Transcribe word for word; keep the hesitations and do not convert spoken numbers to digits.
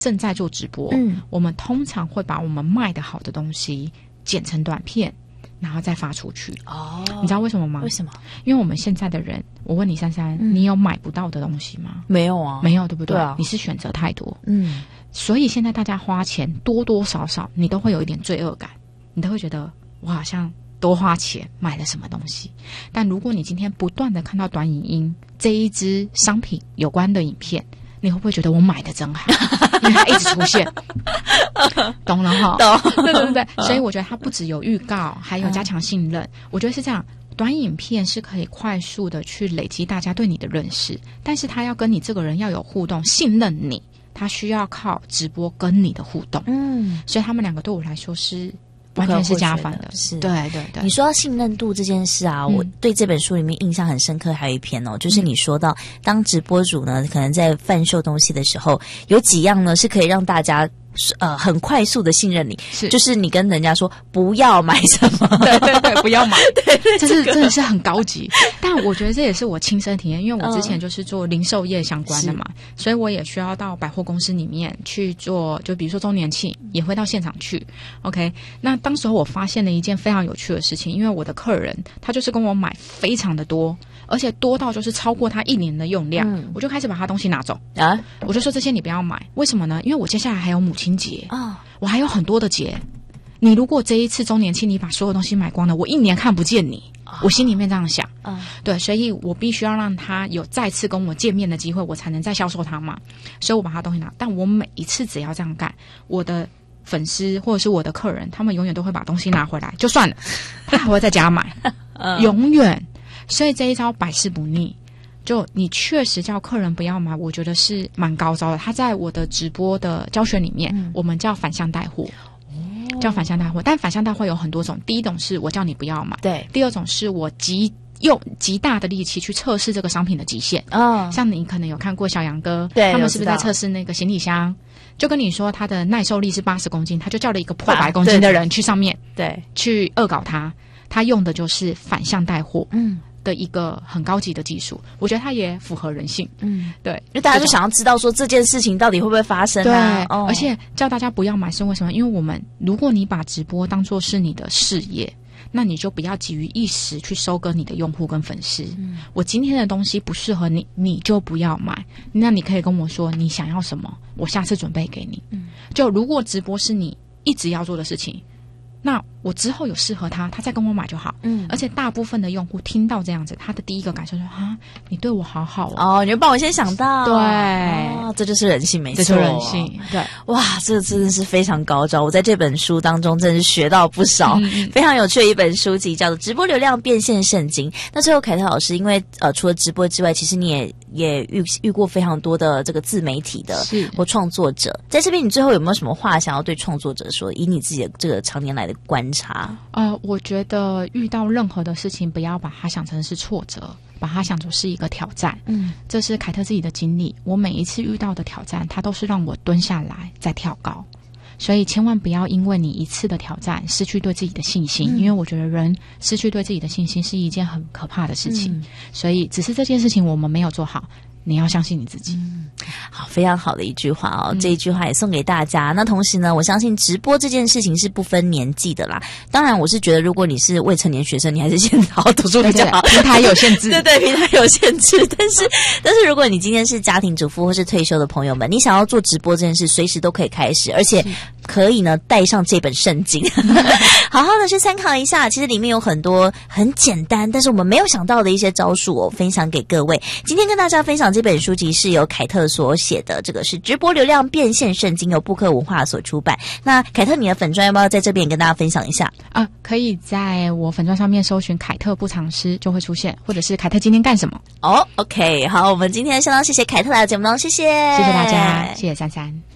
正在做直播， 嗯， 我们通常会把我们卖的好的东西剪成短片，然后再发出去。 哦， 你知道为什么吗？ 为什么？ 因为我们现在的人，我问你珊珊、嗯，你有买不到的东西吗？ 没有啊， 没有，对不对？ 对啊， 你是选择太多， 嗯， 所以现在大家花钱多多少少，你都会有一点罪恶感，你都会觉得我好像多花钱买了什么东西。但如果你今天不断的看到短影音这一支商品有关的影片，你会不会觉得我买的真好？因为它一直出现，懂了哈？ 懂， 对对对。所以我觉得它不只有预告，还有加强信任。我觉得是这样，短影片是可以快速的去累积大家对你的认识，但是他要跟你这个人要有互动，信任你，他需要靠直播跟你的互动。嗯，所以他们两个对我来说是完全是加分的。 是， 对对对。 你说到信任度这件事啊、嗯、我对这本书里面印象很深刻，还有一篇哦，就是你说到当直播主呢可能在贩售东西的时候，有几样呢是可以让大家呃很快速的信任你，是就是你跟人家说不要买什么， 对对对，不要买， 对对， 这是、这个、真的是很高级。但我觉得这也是我亲身体验，因为我之前就是做零售业相关的嘛，所以我也需要到百货公司里面去做，就比如说周年庆也会到现场去。OK， 那当时候我发现了一件非常有趣的事情，因为我的客人他就是跟我买非常的多，而且多到就是超过他一年的用量，嗯、我就开始把他东西拿走啊，我就说这些你不要买，为什么呢？因为我接下来还有母亲节啊、哦，我还有很多的节。你如果这一次周年庆你把所有东西买光了，我一年看不见你，哦、我心里面这样想。嗯、哦，对，所以我必须要让他有再次跟我见面的机会，我才能再销售他嘛。所以我把他东西拿，但我每一次只要这样干，我的粉丝或者是我的客人，他们永远都会把东西拿回来，就算了，他还会再加买，嗯、永远。所以这一招百试不逆。就你确实叫客人不要买，我觉得是蛮高招的。他在我的直播的教学里面，嗯、我们叫反向带货。叫反向带货，但反向带货有很多种。第一种是我叫你不要买，对；第二种是我极用极大的力气去测试这个商品的极限。哦，像你可能有看过小杨哥，对，他们是不是在测试那个行李箱？就跟你说它的耐受力是八十公斤，他就叫了一个破百公斤的人去上面，对，去恶搞他。他用的就是反向带货，嗯。的一个很高级的技术，我觉得它也符合人性。嗯，对， 因为大家就想要知道说这件事情到底会不会发生啊？ 对，哦、而且叫大家不要买是为什么？因为我们如果你把直播当作是你的事业，那你就不要急于一时去收割你的用户跟粉丝。嗯，我今天的东西不适合你，你就不要买。那你可以跟我说你想要什么，我下次准备给你。嗯，就如果直播是你一直要做的事情，那我之后有适合他，他再跟我买就好。嗯，而且大部分的用户听到这样子，他的第一个感受说啊，你对我好好哦， 哦，你就帮我先想到， 对， 哦，这就是人性，没错， 这就是人性，对， 哇，这个真的是非常高招，我在这本书当中真是学到不少，嗯、非常有趣的一本书籍，叫做《直播流量变现圣经》。那最后凯特老师，因为呃除了直播之外，其实你也也遇遇过非常多的这个自媒体的或创作者，在这边你最后有没有什么话想要对创作者说？以你自己的这个常年来的观察。 呃，我觉得遇到任何的事情，不要把它想成是挫折，把它想成是一个挑战。嗯，这是凯特自己的经历。我每一次遇到的挑战，它都是让我蹲下来再跳高。所以千万不要因为你一次的挑战失去对自己的信心，嗯、因为我觉得人失去对自己的信心是一件很可怕的事情。嗯、所以只是这件事情我们没有做好。你要相信你自己。嗯， 好，非常好的一句话哦，嗯、这一句话也送给大家。那同时呢，我相信直播这件事情是不分年纪的啦。当然，我是觉得如果你是未成年学生，你还是先好好读书比较好。 平台有限制， 对对，平台有限制。但是，但是如果你今天是家庭主妇或是退休的朋友们，你想要做直播这件事，随时都可以开始，而且可以呢带上这本圣经，好好的去参考一下。其实里面有很多很简单，但是我们没有想到的一些招数哦，分享给各位。今天跟大家分享这本书籍是由凯特所写的，这个是直播流量变现圣经，由布克文化所出版。那凯特，你的粉专要不要在这边跟大家分享一下啊？可以在我粉专上面搜寻凯特不藏私就会出现，或者是凯特今天干什么哦。OK， 好，我们今天相当谢谢凯特来到节目中，谢谢， 谢谢大家，谢谢珊珊。